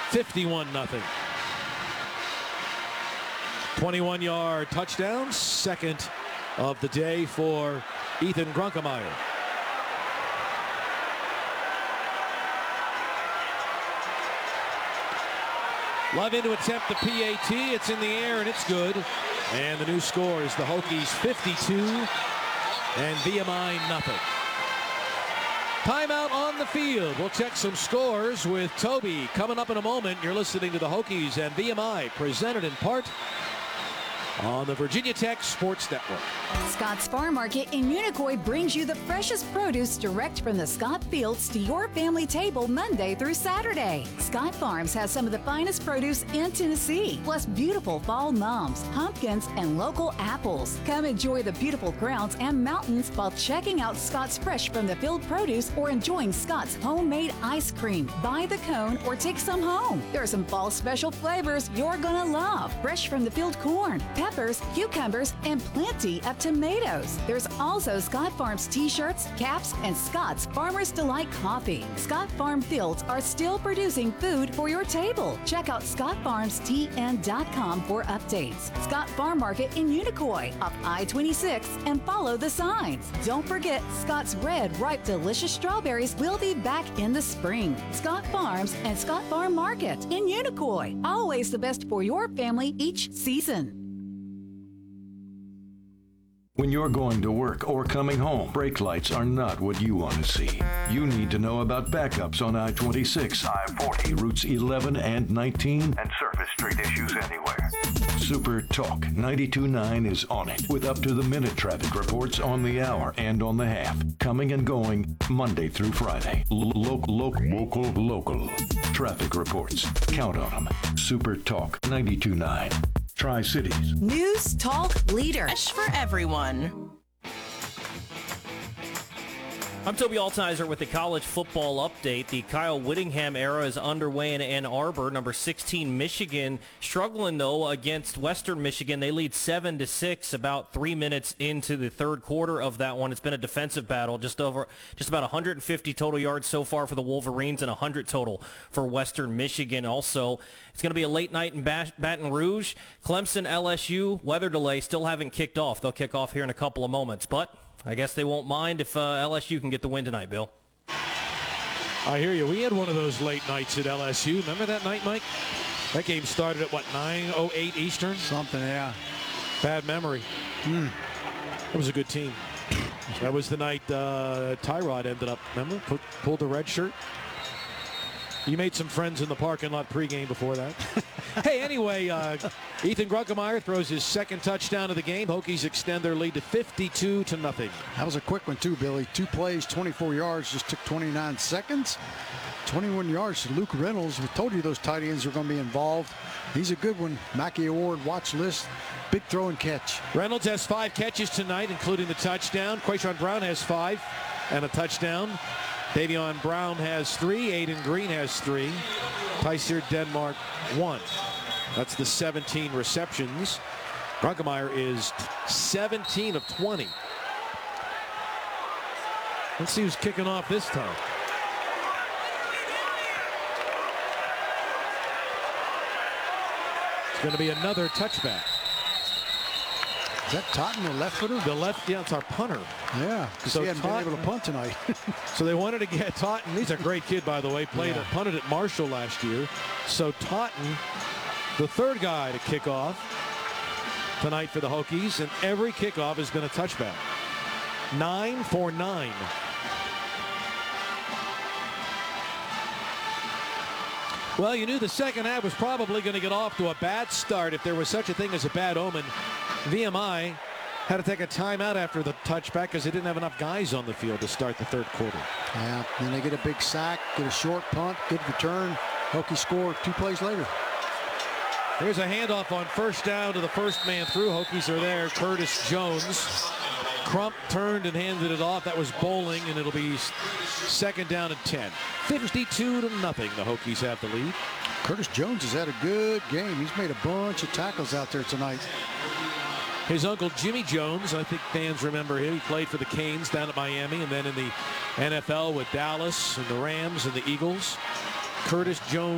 51-0. 21-yard touchdown, second of the day for Ethan Grunkemeyer. Loving to attempt the PAT. It's in the air and it's good. And the new score is the Hokies 52 and VMI nothing. Timeout on the field. We'll check some scores with Toby coming up in a moment. You're listening to the Hokies and VMI, presented in part on the Virginia Tech Sports Network. Scott's Farm Market in Unicoi brings you the freshest produce direct from the Scott fields to your family table Monday through Saturday. Scott Farms has some of the finest produce in Tennessee, plus beautiful fall mums, pumpkins, and local apples. Come enjoy the beautiful grounds and mountains while checking out Scott's fresh from the field produce or enjoying Scott's homemade ice cream. Buy the cone or take some home. There are some fall special flavors you're gonna love. Fresh from the field corn, peppers, cucumbers, and plenty of tomatoes. There's also Scott Farms t-shirts, caps, and Scott's Farmers Delight coffee. Scott Farm Fields are still producing food for your table. Check out scottfarmstn.com for updates. Scott Farm Market in Unicoi off I-26 and follow the signs. Don't forget, Scott's red, ripe, delicious strawberries will be back in the spring. Scott Farms and Scott Farm Market in Unicoi. Always the best for your family each season. When you're going to work or coming home, brake lights are not what you want to see. You need to know about backups on I-26, I-40, routes 11 and 19, and surface street issues anywhere. Super Talk 92.9 is on it with up-to-the-minute traffic reports on the hour and on the half, coming and going Monday through Friday. Local traffic reports. Count on them. Super Talk 92.9. Tri-Cities. News Talk Leader. Fresh for everyone. I'm Toby Altizer with the college football update. The Kyle Whittingham era is underway in Ann Arbor. Number 16, Michigan, struggling, though, against Western Michigan. They lead 7-6 about 3 minutes into the third quarter of that one. It's been a defensive battle, just about 150 total yards so far for the Wolverines and 100 total for Western Michigan. Also, it's going to be a late night in Baton Rouge. Clemson, LSU, weather delay, still haven't kicked off. They'll kick off here in a couple of moments, but I guess they won't mind if LSU can get the win tonight, Bill. I hear you. We had one of those late nights at LSU. Remember that night, Mike? That game started at, 9:08 Eastern? Something, yeah. Bad memory. It was a good team. That was the night Tyrod ended up, remember? Pulled the red shirt. You made some friends in the parking lot pregame before that. Hey, anyway, Ethan Grunkemeyer throws his second touchdown of the game. Hokies extend their lead to 52-0. That was a quick one, too, Billy. 2 plays, 24 yards, just took 29 seconds. 21 yards to Luke Reynolds. We told you those tight ends were going to be involved. He's a good one. Mackey Award watch list. Big throw and catch. Reynolds has 5 catches tonight, including the touchdown. Quayshawn Brown has 5 and a touchdown. Davion Brown has 3. Aiden Green has 3. Tyseer Denmark 1. That's the 17 receptions. Grunkemeyer is 17 of 20. Let's see who's kicking off this time. It's going to be another touchback. Is that Totten, the left footer? The left, yeah, it's our punter. Yeah, because he hadn't been able to punt tonight. So they wanted to get Totten. He's a great kid, by the way. Punted at Marshall last year. So Totten, the third guy to kick off tonight for the Hokies, and every kickoff has been a touchback. 9 for 9. Well, you knew the second half was probably going to get off to a bad start if there was such a thing as a bad omen. VMI had to take a timeout after the touchback because they didn't have enough guys on the field to start the third quarter. Yeah, then they get a big sack, get a short punt, good return. Hokies score 2 plays later. Here's a handoff on first down to the first man through. Hokies are there. Curtis Jones. Crump turned and handed it off. That was Bowling, and it'll be second down and 10. 52-0. The Hokies have the lead. Curtis Jones has had a good game. He's made a bunch of tackles out there tonight. His uncle Jimmy Jones, I think fans remember him. He played for the Canes down at Miami and then in the NFL with Dallas and the Rams and the Eagles. Curtis Jones.